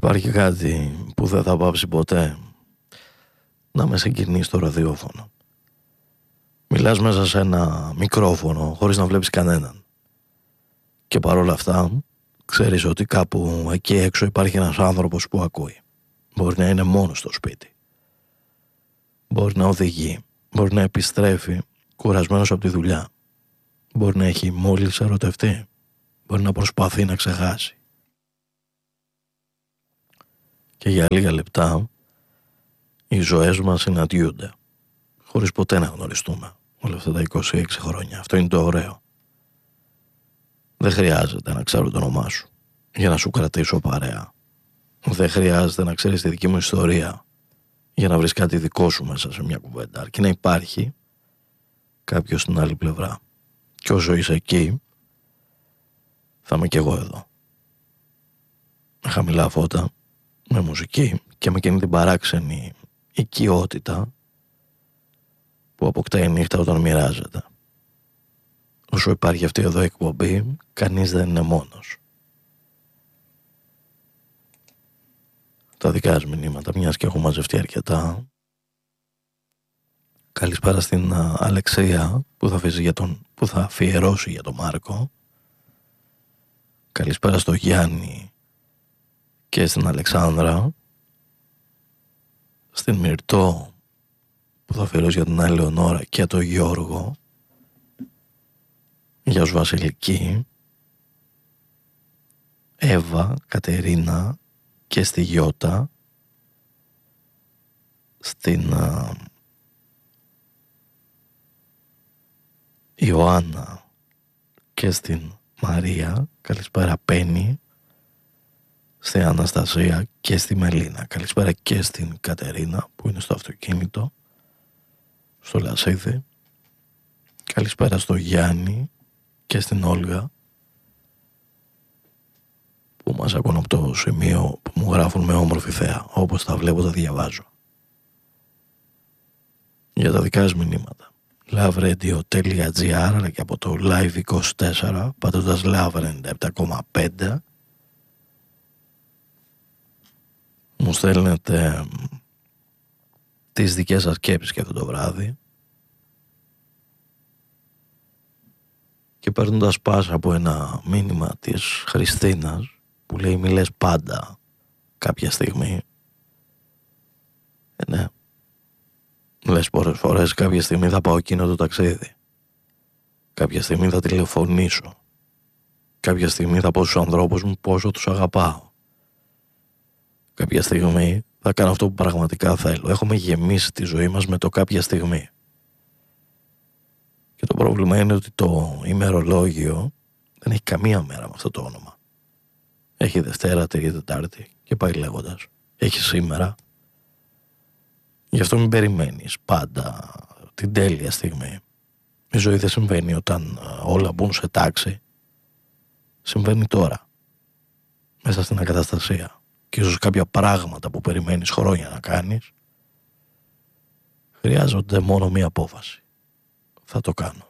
Υπάρχει κάτι που δεν θα πάψει ποτέ να με συγκινεί στο ραδιόφωνο. Μιλάς μέσα σε ένα μικρόφωνο χωρίς να βλέπεις κανέναν. Και παρόλα αυτά ξέρεις ότι κάπου εκεί έξω υπάρχει ένας άνθρωπος που ακούει. Μπορεί να είναι μόνος στο σπίτι. Μπορεί να οδηγεί. Μπορεί να επιστρέφει κουρασμένος από τη δουλειά. Μπορεί να έχει μόλις ερωτευτεί. Μπορεί να προσπαθεί να ξεχάσει. Και για λίγα λεπτά οι ζωές μας συναντιούνται χωρίς ποτέ να γνωριστούμε όλα αυτά τα 26 χρόνια. Αυτό είναι το ωραίο. Δεν χρειάζεται να ξέρω το όνομά σου για να σου κρατήσω παρέα. Δεν χρειάζεται να ξέρεις τη δική μου ιστορία για να βρεις κάτι δικό σου μέσα σε μια κουβέντα. Αρκεί να υπάρχει κάποιος στην άλλη πλευρά. Και όσο είσαι εκεί, θα είμαι κι εγώ εδώ. Με χαμηλά φώτα, με μουσική και με εκείνη την παράξενη οικειότητα που αποκτά η νύχτα όταν μοιράζεται. Όσο υπάρχει αυτή εδώ η εκπομπή, κανείς δεν είναι μόνος. Τα δικά σου μηνύματα, μιας και έχω μαζευτεί αρκετά. Καλησπέρα στην Αλεξία που θα αφιερώσει για τον Μάρκο. Καλησπέρα στο Γιάννη και στην Αλεξάνδρα. Στην Μυρτώ που θα αφιερώσει για την Ελεονόρα και τον Γιώργο. Για τους Βασιλική, Εύα, Κατερίνα και στη Γιώτα, στην Ιωάννα και στην Μαρία. Καλησπέρα Πέννη, στην Αναστασία και στη Μελίνα. Καλησπέρα και στην Κατερίνα που είναι στο αυτοκίνητο στο Λασίδι. Καλησπέρα στο Γιάννη και στην Όλγα που μας ακούν από το σημείο που μου γράφουν με όμορφη θέα. Όπως τα βλέπω τα διαβάζω. Για τα δικά σας μηνύματα, loveradio.gr αλλά και από το live24 πατώντας Love 97,5 μου στέλνετε τις δικές σας σκέψεις και αυτό το βράδυ. Και παίρνοντας πάσα από ένα μήνυμα της Χριστίνας που λέει μη λες πάντα κάποια στιγμή. Ναι. Λες πολλές φορές κάποια στιγμή θα πάω εκείνο το ταξίδι. Κάποια στιγμή θα τηλεφωνήσω. Κάποια στιγμή θα πω στους ανθρώπους μου πόσο τους αγαπάω. Κάποια στιγμή θα κάνω αυτό που πραγματικά θέλω. Έχουμε γεμίσει τη ζωή μας με το κάποια στιγμή. Και το πρόβλημα είναι ότι το ημερολόγιο δεν έχει καμία μέρα με αυτό το όνομα. Έχει Δευτέρα, Τρίτη, Τετάρτη και πάει λέγοντας. Έχει σήμερα. Γι' αυτό μην περιμένεις πάντα την τέλεια στιγμή. Η ζωή δεν συμβαίνει όταν όλα μπουν σε τάξη. Συμβαίνει τώρα. Μέσα στην ακαταστασία. Και ίσως κάποια πράγματα που περιμένεις χρόνια να κάνεις χρειάζονται μόνο μία απόφαση. Θα το κάνω.